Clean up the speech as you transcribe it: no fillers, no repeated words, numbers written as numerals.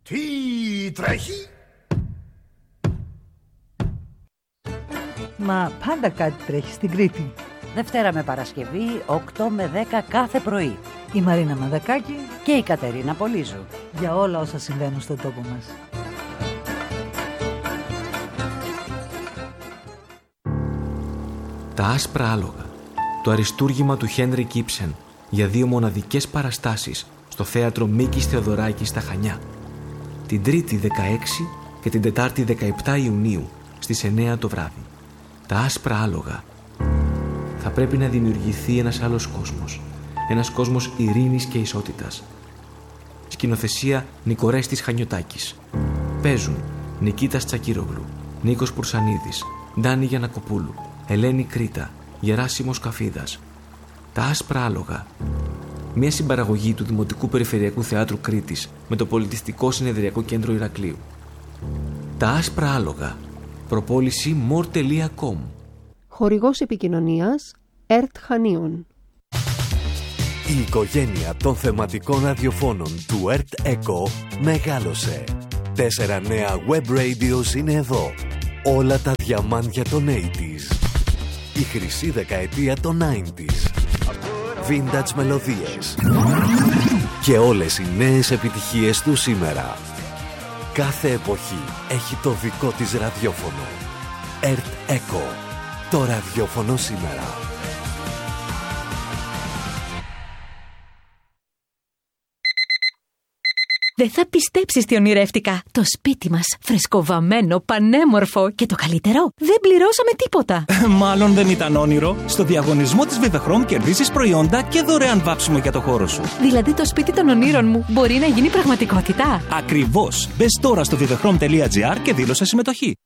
Τι τρέχει? Μα πάντα κάτι τρέχει στην Κρήτη. Δευτέρα με Παρασκευή, 8 με 10 κάθε πρωί. Η Μαρίνα Μανδακάκη Και η Κατερίνα Πολύζου. για όλα όσα συμβαίνουν στον τόπο μας. Τα άσπρα άλογα. Το αριστούργημα του Χένρικ Ήψεν για 2 μοναδικές παραστάσεις στο θέατρο Μίκης Θεοδωράκη στα Χανιά. Την Τρίτη 16 και την Τετάρτη 17 Ιουνίου στις 9 το βράδυ. Τα άσπρα άλογα. Θα πρέπει να δημιουργηθεί ένας άλλος κόσμος. Ένας κόσμος ειρήνης και ισότητας. Σκηνοθεσία Νικορέστης Χανιωτάκης. Παίζουν Νικήτας Τσακίρογλου, Νίκος Πουρσανίδης, Ντάνη Γιαννακοπούλου, Ελένη Κρήτα, Γεράσιμος Καφίδας. Τα άσπρα άλογα. Μια συμπαραγωγή του Δημοτικού Περιφερειακού Θεάτρου Κρήτης με το Πολιτιστικό Συνεδριακό Κέντρο Ηρακλείου. Τα άσπρα άλογα. Προπόληση more.com. Χορηγός επικοινωνίας ΕΡΤ Χανίων. Η οικογένεια των θεματικών ραδιοφώνων του ΕΡΤ ΕΚΟ μεγάλωσε. 4 νέα web radios είναι εδώ. Όλα τα διαμάντια των 80s. Η χρυσή δεκαετία των 90s. Vintage μελωδίες. Και όλες οι νέες επιτυχίες του σήμερα. Κάθε εποχή έχει το δικό της ραδιόφωνο. ΕΡΤ ΕΚΟ. Το ραδιόφωνο σήμερα. Δεν θα πιστέψεις τι ονειρεύτηκα. Το σπίτι μας, φρεσκοβαμμένο, πανέμορφο και το καλύτερο, δεν πληρώσαμε τίποτα. Μάλλον δεν ήταν όνειρο. Στο διαγωνισμό της Vivechrome κερδίζεις προϊόντα και δωρεάν βάψιμο για το χώρο σου. Δηλαδή το σπίτι των ονείρων μου μπορεί να γίνει πραγματικότητα. Ακριβώς. Μπες τώρα στο vivechrome.gr και δήλωσε συμμετοχή.